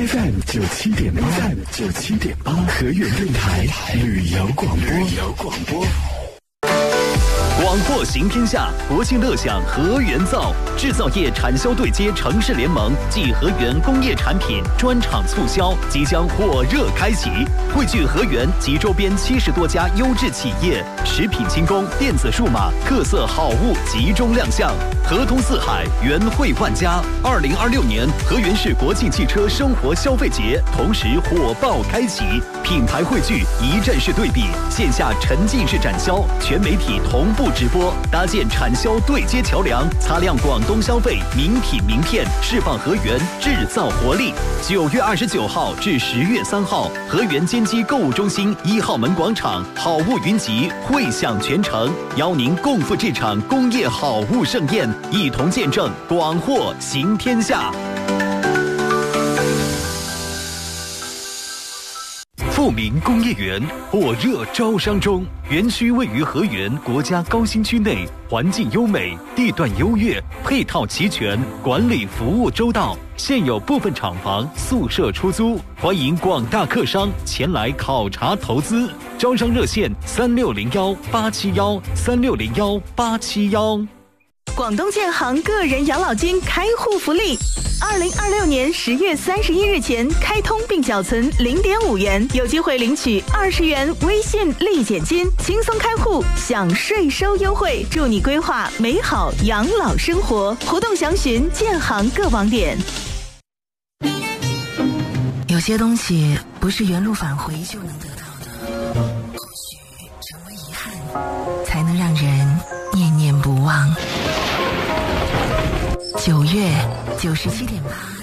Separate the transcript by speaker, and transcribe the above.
Speaker 1: FM 97.8，河源电台旅游广播。
Speaker 2: 广货行天下，国庆乐享河源造，制造业产销对接城市联盟暨河源工业产品专场促销即将火热开启，汇聚河源及周边70多家优质企业，食品轻工、电子数码特色好物集中亮相，河通四海，源汇万家。2026年河源市国际汽车生活消费节同时火爆开启，品牌汇聚，一站式对比，线下沉浸式展销，全媒体同步直播，搭建产销对接桥梁，擦亮广东消费名品名片，释放河源制造活力。9月29号至10月3号，河源坚基购物中心1号门广场，好物云集，汇享全城，邀您共赴这场工业好物盛宴，一同见证广货行天下。富民工业园火热招商中，园区位于河源国家高新区内，环境优美，地段优越，配套齐全，管理服务周到。现有部分厂房、宿舍出租，欢迎广大客商前来考察投资。招商热线3601-871，3601-871。
Speaker 3: 广东建行个人养老金开户福利，2026年10月31日前开通并缴存0.5元，有机会领取20元微信立减金，轻松开户享税收优惠，助你规划美好养老生活。活动详询建行各网点。
Speaker 4: 有些东西不是原路返回就能得到的，或许成为遗憾，才能让人念念不忘。9月97.8。